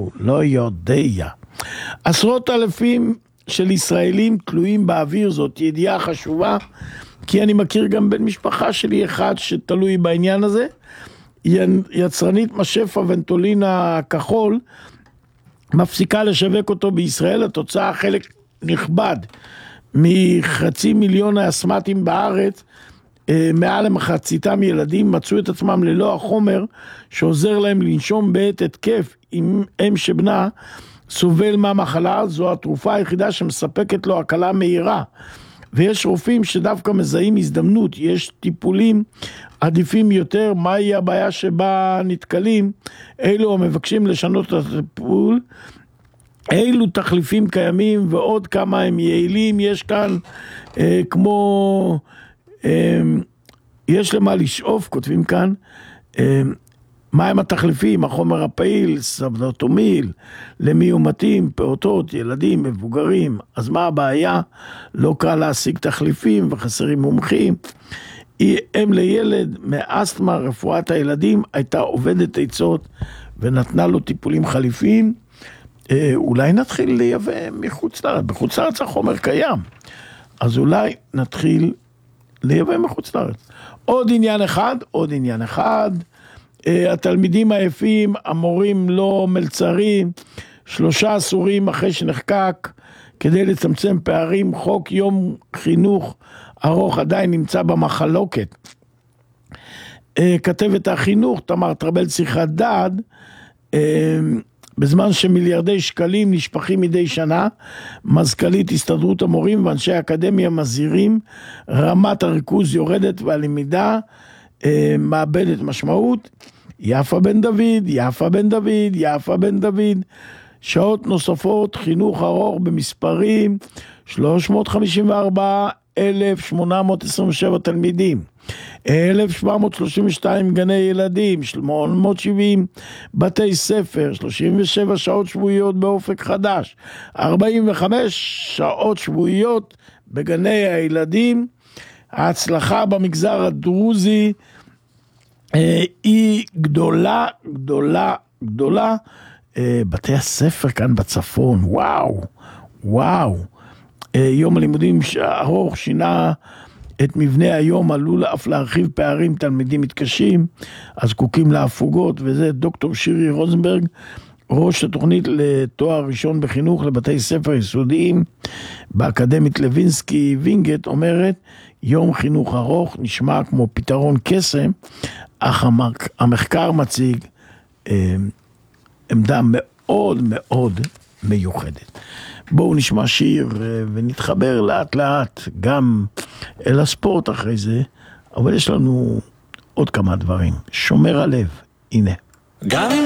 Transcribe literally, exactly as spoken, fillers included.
משהו, לא יודע. עשרות אלפים של ישראלים תלויים באוויר, זאת ידיעה חשובה, כי אני מכיר גם בן משפחה שלי אחד שתלוי בעניין הזה, יצרנית משף הוונטולינה הכחול, מפסיקה לשווק אותו בישראל, התוצאה חלק נכבד מחצי מיליון האסמטים בארץ, מעל למחציתם ילדים, מצאו את עצמם ללא החומר שעוזר להם לנשום בעת התקף עם אם שבנה סובל מהמחלה. זו התרופה היחידה שמספקת לו הקלה מהירה, ויש רופאים שדווקא מזהים הזדמנות, יש טיפולים עדיפים יותר. מהי הבעיה שבה נתקלים? אילו המבקשים לשנות את הטיפול, אילו תחליפים קיימים ועוד כמה הם יעילים. יש כאן אה, כמו אה, יש למה לשאוף, כותבים כאן, אה, מהם התחליפים? החומר הפעיל, סבלוטומיל, למי הוא מתאים, פעוטות, ילדים, מבוגרים. אז מה הבעיה? לא קל להשיג תחליפים וחסרים מומחים. היא אם לילד מאסתמה, רפואת הילדים, הייתה עובדת עצות ונתנה לו טיפולים חליפיים. אה, אולי נתחיל לייבא מחוץ לארץ. בחוץ לארץ החומר קיים, אז אולי נתחיל לייבא מחוץ לארץ. עוד עניין אחד, עוד עניין אחד, התלמידים העייפים, המורים לא מלצרים, שלושה עשורים אחרי שנחקק כדי לצמצם פערים, חוק יום חינוך ארוך עדיין נמצא במחלוקת. כתבת החינוך תמר טרבלסי חדד, בזמן שמיליארדי שקלים נשפכים מדי שנה, מזכ"לית הסתדרות המורים ואנשי האקדמיה מזהירים, רמת הריכוז יורדת והלמידה מאבדת משמעות. יפה בן דוד, יפה בן דוד, יפה בן דוד, שעות נוספות, חינוך ארוך במספרים, שלוש מאות חמישים וארבעה אלף שמונה מאות עשרים ושבע תלמידים, אלף שבע מאות שלושים ושתיים גני ילדים, שמונה מאות שבעים בתי ספר, שלושים ושבע שעות שבועיות באופק חדש, ארבעים וחמש שעות שבועיות בגני הילדים. ההצלחה במגזר הדרוזי היא גדולה, גדולה, גדולה. בתי הספר כאן בצפון, וואו, וואו. יום הלימודים ארוך שינה את מבנה היום, עלול אף להרחיב פערים, תלמידים מתקשים, הזקוקים להפוגות, וזה דוקטור שירי רוזנברג, ראש התוכנית לתואר ראשון בחינוך לבתי ספר יסודיים באקדמית לוינסקי וינגייט, אומרת, יום חינוך ארוך נשמע כמו פתרון קסם, אך המחקר מציג אה, עמדה מאוד מאוד מיוחדת. בואו נשמע שיר ונתחבר לאט לאט גם אל הספורט אחרי זה, אבל יש לנו עוד כמה דברים. שומר הלב, הנה. גם